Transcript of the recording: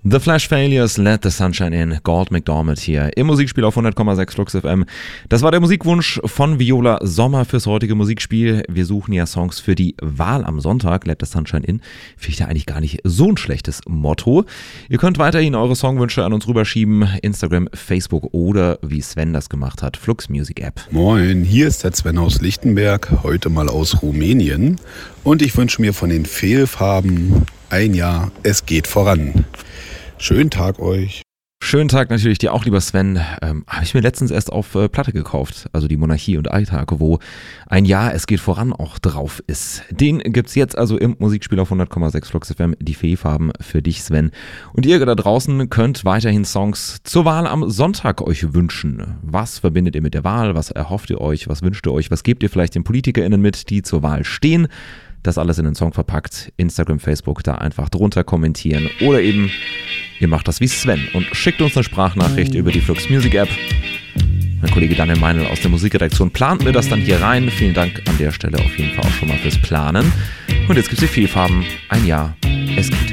The Flash Failures, Let the Sunshine In, Gord McDermott hier im Musikspiel auf 100,6 Flux FM. Das war der Musikwunsch von Viola Sommer fürs heutige Musikspiel. Wir suchen ja Songs für die Wahl am Sonntag, Let the Sunshine In. Finde ich da eigentlich gar nicht so ein schlechtes Motto. Ihr könnt weiterhin eure Songwünsche an uns rüberschieben, Instagram, Facebook oder wie Sven das gemacht hat, Flux Music App. Moin, hier ist der Sven aus Lichtenberg, heute mal aus Rumänien. Und ich wünsche mir von den Fehlfarben ein Jahr, es geht voran. Schönen Tag euch. Schönen Tag natürlich dir auch, lieber Sven. Habe ich mir letztens erst auf Platte gekauft, also die Monarchie und Alltag, wo ein Jahr, es geht voran auch drauf ist. Den gibt's jetzt also im Musikspiel auf 100,6 Flux FM, die Fehlfarben für dich, Sven. Und ihr da draußen könnt weiterhin Songs zur Wahl am Sonntag euch wünschen. Was verbindet ihr mit der Wahl? Was erhofft ihr euch? Was wünscht ihr euch? Was gebt ihr vielleicht den PolitikerInnen mit, die zur Wahl stehen? Das alles in den Song verpackt. Instagram, Facebook, da einfach drunter kommentieren. Oder eben, ihr macht das wie Sven und schickt uns eine Sprachnachricht über die Flux Music App. Mein Kollege Daniel Meinl aus der Musikredaktion plant mir das dann hier rein. Vielen Dank an der Stelle auf jeden Fall auch schon mal fürs Planen. Und jetzt gibt's die Fehlfarben. Ein Jahr, es geht